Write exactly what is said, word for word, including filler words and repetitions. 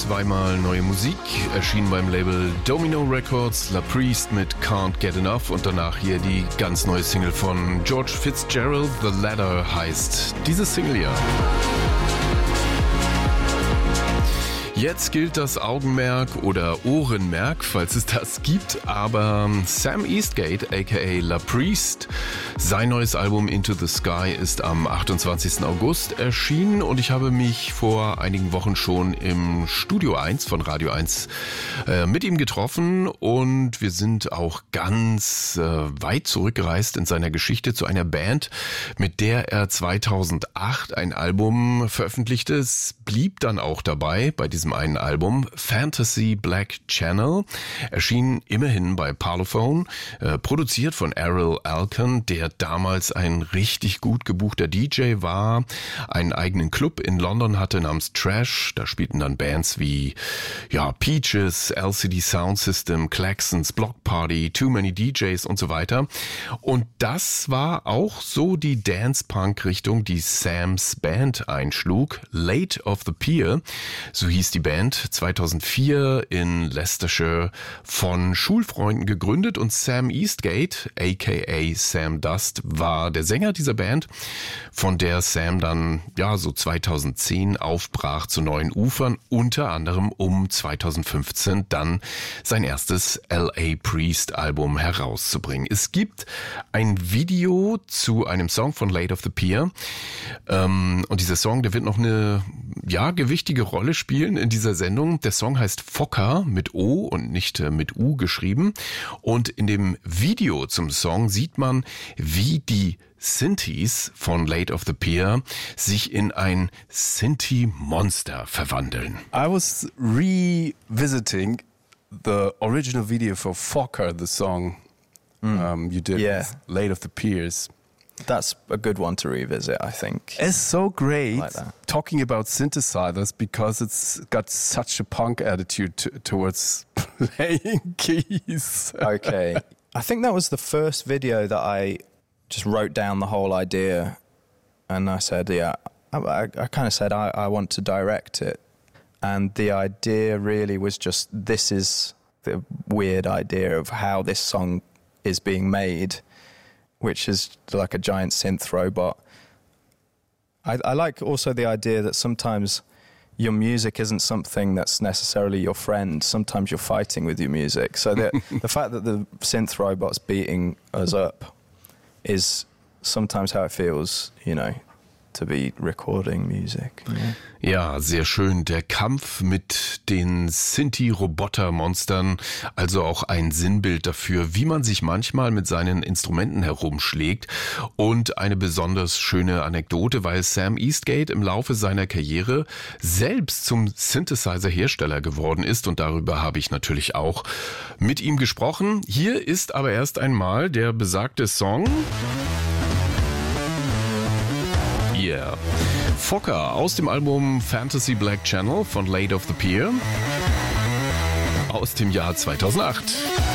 zweimal neue Musik, erschien beim Label Domino Records, La Priest mit Can't Get Enough und danach hier die ganz neue Single von George Fitzgerald, The Ladder heißt diese Single ja. Jetzt gilt das Augenmerk oder Ohrenmerk, falls es das gibt, aber Sam Eastgate, aka La Priest, sein neues Album Into the Sky ist am achtundzwanzigsten August erschienen und ich habe mich vor einigen Wochen schon im Studio eins von Radio eins äh, mit ihm getroffen und wir sind auch ganz äh, weit zurückgereist in seiner Geschichte zu einer Band, mit der er zweitausendacht ein Album veröffentlichte. Es blieb dann auch dabei bei diesem ein Album, Fantasy Black Channel, erschien immerhin bei Parlophone, äh, produziert von Errol Alkan, der damals ein richtig gut gebuchter D J war, einen eigenen Club in London hatte namens Trash, da spielten dann Bands wie ja Peaches, L C D Sound System, Claxons, Block Party, Too Many D Js und so weiter. Und das war auch so die Dance-Punk-Richtung, die Sams Band einschlug, Late of the Pier, so hieß die Band, zweitausendvier in Leicestershire von Schulfreunden gegründet und Sam Eastgate, aka Sam Dust, war der Sänger dieser Band, von der Sam dann ja so zweitausendzehn aufbrach zu neuen Ufern, unter anderem um zweitausendfünfzehn dann sein erstes L A Priest Album herauszubringen. Es gibt ein Video zu einem Song von Late of the Pier ähm, und dieser Song, der wird noch eine ja gewichtige Rolle spielen in dieser Sendung. Der Song heißt Fokker mit O und nicht mit U geschrieben. Und in dem Video zum Song sieht man, wie die Synthes von Late of the Pier sich in ein Synthi-Monster verwandeln. I was revisiting the original video for Fokker, the song mm. um, you did yeah. with Late of the Piers. That's a good one to revisit, I think. It's so great like talking about synthesizers because it's got such a punk attitude to, towards playing keys. Okay. I think that was the first video that I just wrote down the whole idea and I said, yeah, I, I, I kind of said I, I want to direct it. And the idea really was just, this is the weird idea of how this song is being made, which is like a giant synth robot. I, I like also the idea that sometimes your music isn't something that's necessarily your friend. Sometimes you're fighting with your music. So the, the fact that the synth robot's beating us up is sometimes how it feels, you know, to be recording music. Yeah. Ja, sehr schön. Der Kampf mit den Synthi-Roboter-Monstern, also auch ein Sinnbild dafür, wie man sich manchmal mit seinen Instrumenten herumschlägt. Und eine besonders schöne Anekdote, weil Sam Eastgate im Laufe seiner Karriere selbst zum Synthesizer-Hersteller geworden ist. Und darüber habe ich natürlich auch mit ihm gesprochen. Hier ist aber erst einmal der besagte Song. Yeah. Fokker aus dem Album Fantasy Black Channel von Late of the Pier aus dem Jahr zweitausendacht.